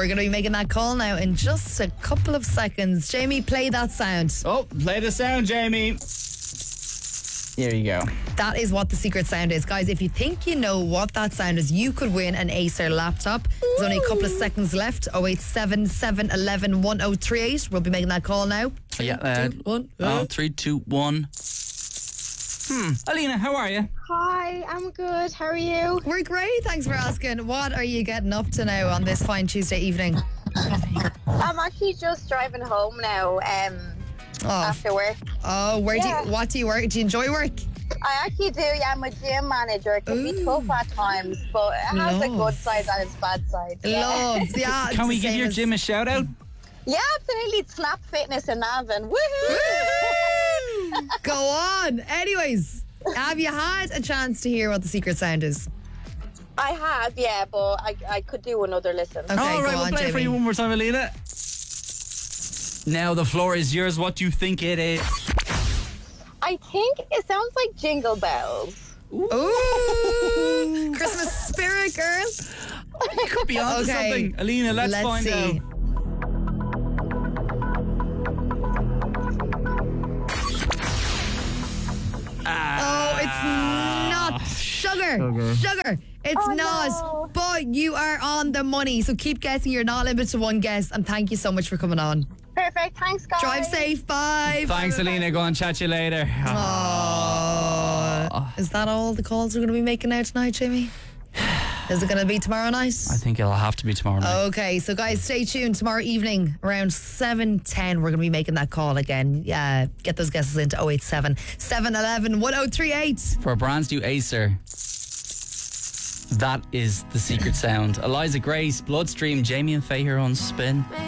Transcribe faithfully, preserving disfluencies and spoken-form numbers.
We're going to be making that call now in just a couple of seconds. Jamie, play that sound. Oh, play the sound, Jamie. Here you go. That is what the secret sound is. Guys, if you think you know what that sound is, you could win an Acer laptop. There's only a couple of seconds left. oh eight seven, seven one one, one oh three eight. We'll be making that call now. Three, yeah, uh, two, one. Oh, three, two, one. Hmm. Alina, how are you? Hi, I'm good. How are you? We're great, thanks for asking. What are you getting up to now on this fine Tuesday evening? I'm actually just driving home now um, Oh, after work. oh where Yeah. do you, what do you work? Do you enjoy work? I actually do, yeah. I'm a gym manager. It can Ooh. be tough at times, but it has a Love. good side and its bad side. Yeah. Love, yeah. Can we it's the give same your as- gym a shout out? Yeah, absolutely. It's Snap Fitness in Navan. Woohoo! Woo! Go on. Anyways, have you had a chance to hear what the secret sound is? I have, yeah, but I, I could do another listen. Okay, All right, go we'll on, play it for Jamie. you one more time, Alina. Now the floor is yours. What do you think it is? I think it sounds like Jingle Bells. Ooh, Christmas spirit, girl. You could be onto Okay. something. Alina, let's, Let's find see. out. Oh, it's not sugar. Sugar. Sugar. It's Oh, not. no. But you are on the money. So keep guessing. You're not limited to one guess. And thank you so much for coming on. Perfect. Thanks, guys. Drive safe. Bye. Thanks, Alina. Go on, chat you later. Oh, is that all the calls we're going to be making now tonight, Jamie? Is it going to be tomorrow night? I think it'll have to be tomorrow night. Okay, so guys, stay tuned. Tomorrow evening around seven ten, we're going to be making that call again. Yeah, get those guesses into oh eight seven, seven one one, one oh three eight. For a brand new Acer, that is the secret sound. Eliza Grace, Bloodstream, Jamie and Faye here on Spin.